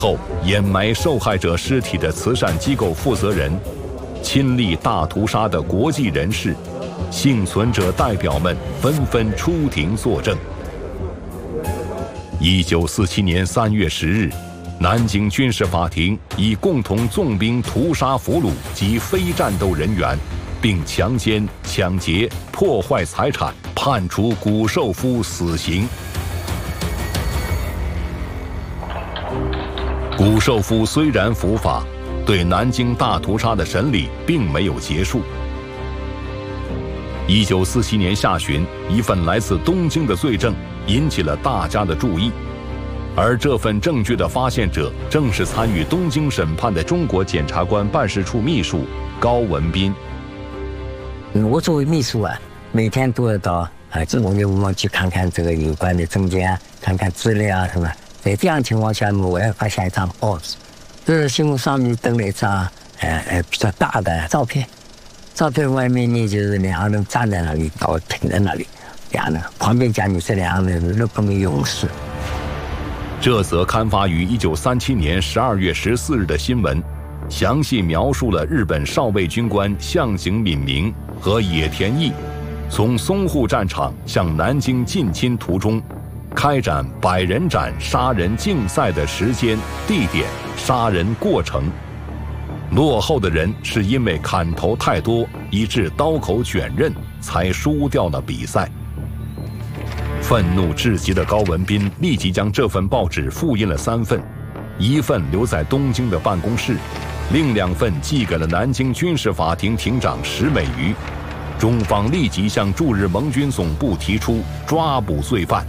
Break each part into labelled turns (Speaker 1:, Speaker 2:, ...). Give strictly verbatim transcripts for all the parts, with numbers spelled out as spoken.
Speaker 1: 后掩埋受害者尸体的慈善机构负责人、亲历大屠杀的国际人士、幸存者代表们纷纷出庭作证。一九四七年三月十日，南京军事法庭以共同纵兵屠杀俘虏及非战斗人员，并强奸、抢劫、破坏财产，判处谷寿夫死刑。谷寿夫虽然伏法，对南京大屠杀的审理并没有结束。一九四七年下旬，一份来自东京的罪证引起了大家的注意，而这份证据的发现者正是参与东京审判的中国检察官办事处秘书高文彬。
Speaker 2: 我作为秘书啊，每天都要到啊这种地方去看看这个有关的证件啊，看看资料啊什么。在这样情况下呢，我要发现一张报纸，这个新闻上面登了一张呃呃比较大的照片，照片外面呢就是两个人站在那里，刀停在那里，两人旁边讲你这两个人日本的勇士。
Speaker 1: 这则刊发于一九三七年十二月十四日的新闻，详细描述了日本少尉军官向井敏明和野田毅从淞沪战场向南京进侵途中，开展百人斩杀人竞赛的时间、地点、杀人过程。落后的人是因为砍头太多，以致刀口卷刃，才输掉了比赛。愤怒至极的高文彬立即将这份报纸复印了三份，一份留在东京的办公室，另两份寄给了南京军事法庭庭长石美瑜。中方立即向驻日盟军总部提出抓捕罪犯。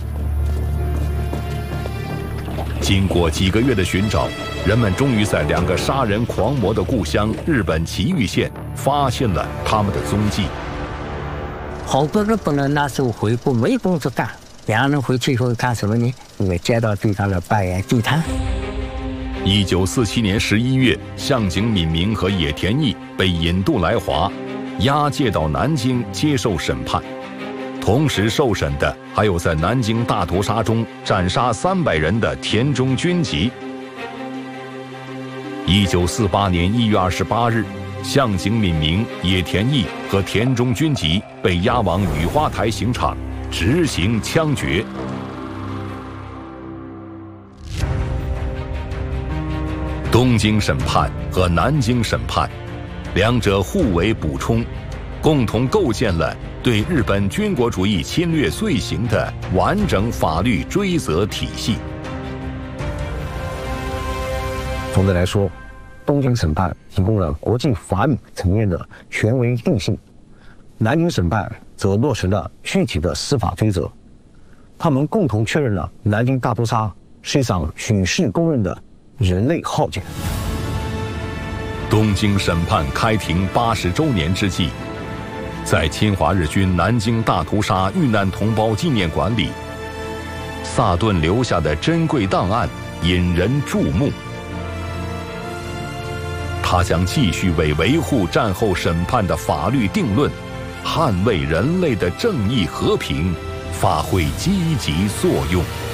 Speaker 1: 经过几个月的寻找，人们终于在两个杀人狂魔的故乡日本崎玉县发现了他们的踪迹。
Speaker 2: 好多日本人那时候回国没工作干，两个人回去以后干什么呢？因为街道地上的摆演地摊。
Speaker 1: 一九四七年十一月，向井敏明和野田毅被引渡来华，押解到南京接受审判。同时受审的还有在南京大屠杀中斩杀三百人的田中军吉。一九四八年一月二十八日，向井敏明、野田毅和田中军吉被押往雨花台刑场执行枪决。东京审判和南京审判，两者互为补充，共同构建了对日本军国主义侵略罪行的完整法律追责体系。
Speaker 3: 总的来说，东京审判提供了国际法理层面的权威定性，南京审判则落实了具体的司法追责。他们共同确认了南京大屠杀是一场举世公认的人类浩劫。
Speaker 1: 东京审判开庭八十周年之际，在侵华日军南京大屠杀遇难同胞纪念馆里，萨顿留下的珍贵档案引人注目。他将继续为维护战后审判的法律定论，捍卫人类的正义和平，发挥积极作用。